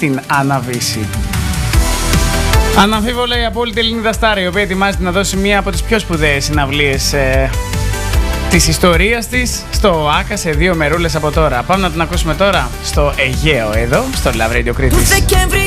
την Άννα Βύση. Αναμφίβολα η απόλυτη Ελληνίδα στάρ, η οποία ετοιμάζεται να δώσει μία από τις πιο σπουδαίες συναυλίες της ιστορίας της στο ΆΚΑ σε 2 μερούλες από τώρα. Πάμε να την ακούσουμε τώρα στο Αιγαίο εδώ, στο Love Radio Κρήτης.